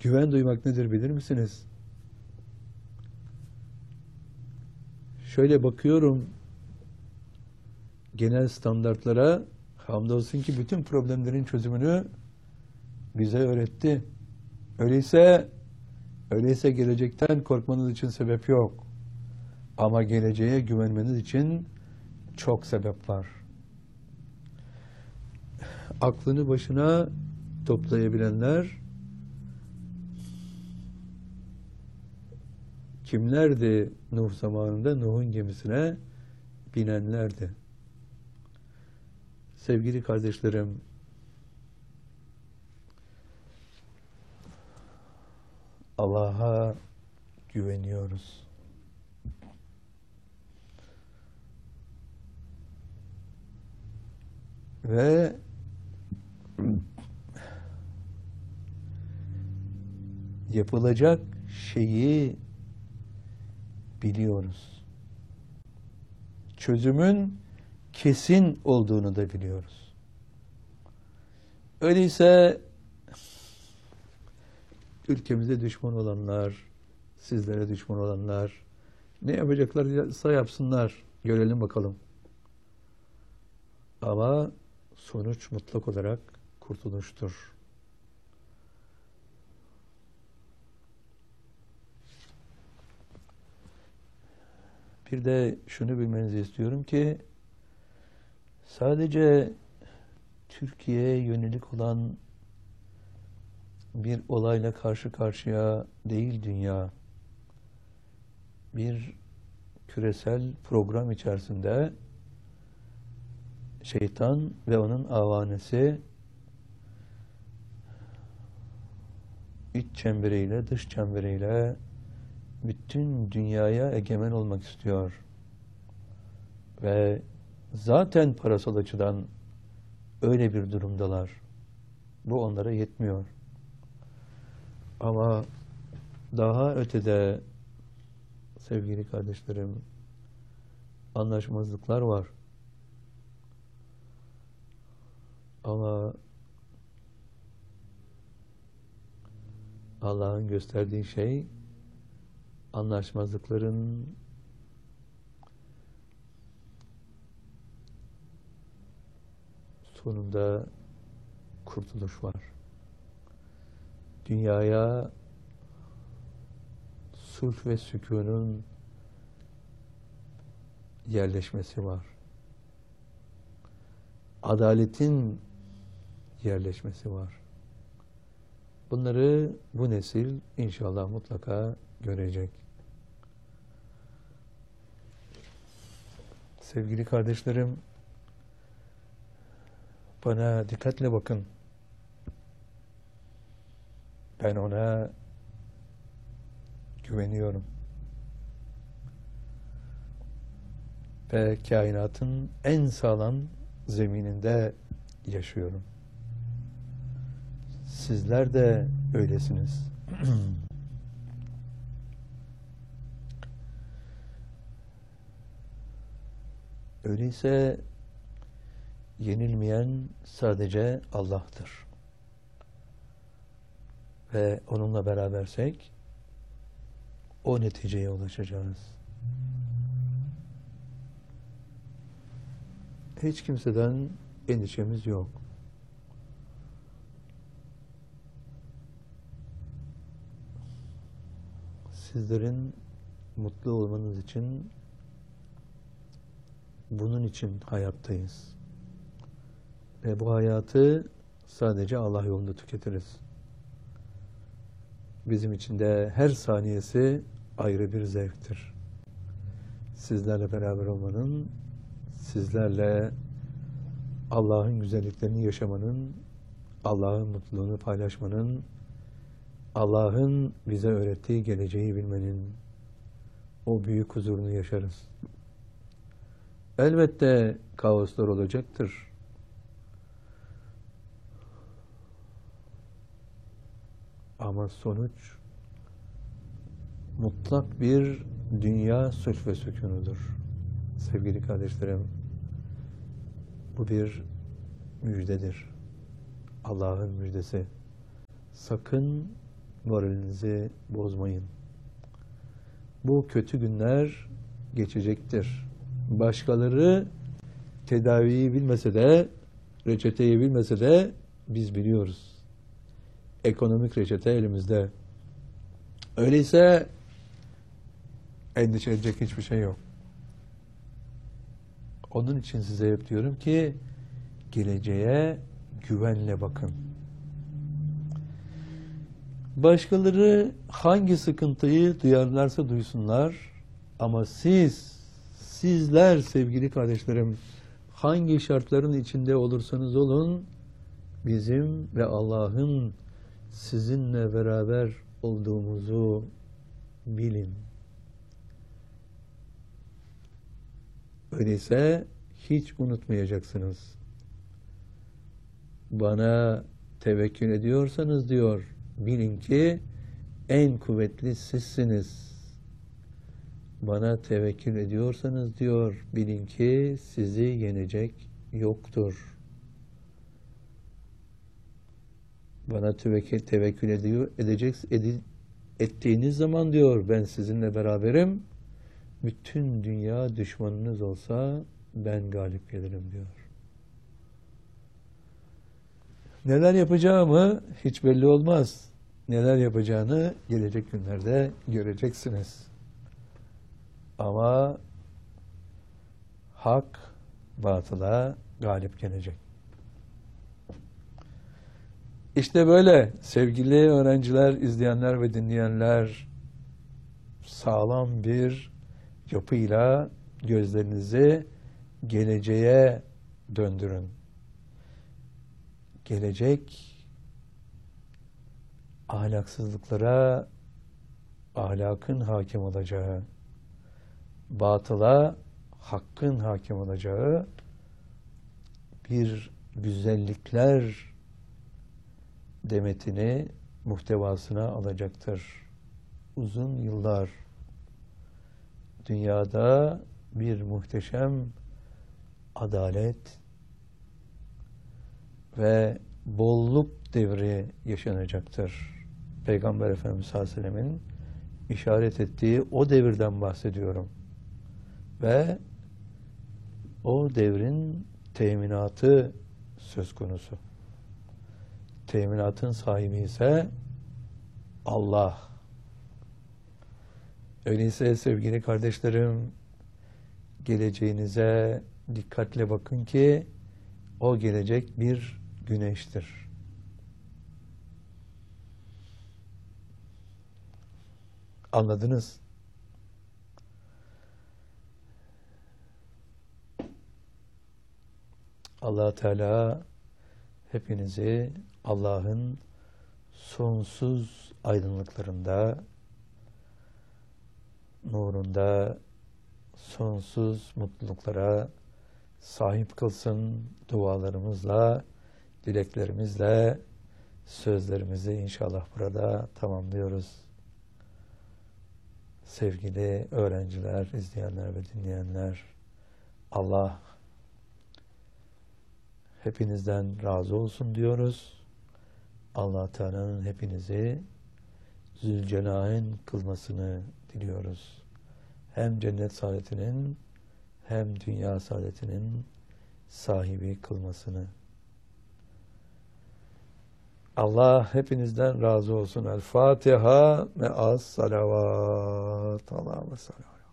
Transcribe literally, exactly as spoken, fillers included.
Güven duymak nedir bilir misiniz? Şöyle bakıyorum genel standartlara, hamdolsun ki bütün problemlerin çözümünü bize öğretti. Öyleyse, öyleyse gelecekten korkmanız için sebep yok. Ama geleceğe güvenmeniz için çok sebep var. Aklını başına toplayabilenler kimlerdi Nuh zamanında? Nuh'un gemisine binenlerdi. Sevgili kardeşlerim, Allah'a güveniyoruz. Ve yapılacak şeyi biliyoruz. Çözümün kesin olduğunu da biliyoruz. Öyleyse ülkemize düşman olanlar, sizlere düşman olanlar ne yapacaklarsa yapsınlar. Görelim bakalım. Ama sonuç mutlak olarak kurtuluştur. Bir de şunu bilmenizi istiyorum ki sadece Türkiye'ye yönelik olan bir olayla karşı karşıya değil dünya. Bir küresel program içerisinde şeytan ve onun avanesi iç çemberiyle, dış çemberiyle bütün dünyaya egemen olmak istiyor. Ve zaten parasal açıdan öyle bir durumdalar. Bu onlara yetmiyor. Ama daha ötede sevgili kardeşlerim anlaşmazlıklar var. Ama Allah'ın gösterdiği şey anlaşmazlıkların sonunda kurtuluş var. Dünyaya sulh ve sükunun yerleşmesi var. Adaletin yerleşmesi var. Bunları bu nesil inşallah mutlaka görecek. Sevgili kardeşlerim, bana dikkatle bakın. Ben ona güveniyorum. Ve kainatın en sağlam zemininde yaşıyorum. Sizler de öylesiniz. Öyleyse yenilmeyen sadece Allah'tır. Ve onunla berabersek o neticeye ulaşacağız. Hiç kimseden endişemiz yok. Sizlerin mutlu olmanız için bunun için hayattayız. Ve bu hayatı sadece Allah yolunda tüketiriz. Bizim için de her saniyesi ayrı bir zevktir. Sizlerle beraber olmanın, sizlerle Allah'ın güzelliklerini yaşamanın, Allah'ın mutluluğunu paylaşmanın, Allah'ın bize öğrettiği geleceği bilmenin o büyük huzurunu yaşarız. Elbette kaoslar olacaktır. Ama sonuç mutlak bir dünya sulh ve sükunudur. Sevgili kardeşlerim, bu bir müjdedir. Allah'ın müjdesi. Sakın moralinizi bozmayın. Bu kötü günler geçecektir. Başkaları tedaviyi bilmese de, reçeteyi bilmese de biz biliyoruz. Ekonomik reçete elimizde. Öyleyse endişe edecek hiçbir şey yok. Onun için size hep diyorum ki geleceğe güvenle bakın. Başkaları hangi sıkıntıyı duyarlarsa duysunlar ama siz, sizler sevgili kardeşlerim hangi şartların içinde olursanız olun bizim ve Allah'ın sizinle beraber olduğumuzu bilin. Öyleyse hiç unutmayacaksınız. Bana tevekkül ediyorsanız diyor, bilin ki en kuvvetli sizsiniz. Bana tevekkül ediyorsanız diyor, bilin ki sizi yenecek yoktur. Bana tevekkül, tevekkül ediyor, edecek, edi, ettiğiniz zaman diyor, ben sizinle beraberim. Bütün dünya düşmanınız olsa ben galip gelirim diyor. Neler yapacağımı hiç belli olmaz. Neler yapacağını gelecek günlerde göreceksiniz. Ama hak batıla galip gelecek. İşte böyle sevgili öğrenciler, izleyenler ve dinleyenler, sağlam bir yapıyla gözlerinizi geleceğe döndürün. Gelecek ahlaksızlıklara ahlakın hakim olacağı, batıla hakkın hakim olacağı bir güzellikler demetini muhtevasına alacaktır. Uzun yıllar dünyada bir muhteşem adalet ve bolluk devri yaşanacaktır. Peygamber Efendimiz sallallahu aleyhi ve sellem'in işaret ettiği o devirden bahsediyorum. Ve o devrin teminatı söz konusu. Teminatın sahibi ise Allah. Öyleyse sevgili kardeşlerim, geleceğinize dikkatle bakın ki o gelecek bir güneştir. Anladınız? Allah Teala hepinizi Allah'ın sonsuz aydınlıklarında, nurunda, sonsuz mutluluklara sahip kılsın. Dualarımızla, dileklerimizle sözlerimizi inşallah burada tamamlıyoruz. Sevgili öğrenciler, izleyenler ve dinleyenler, Allah hepinizden razı olsun diyoruz. Allah Teala'nın hepinizi Zülcelal'in kılmasını diliyoruz. Hem cennet saadetinin hem dünya saadetinin sahibi kılmasını. Allah hepinizden razı olsun. El Fatiha ve as salavat. Allah'a sallallahu.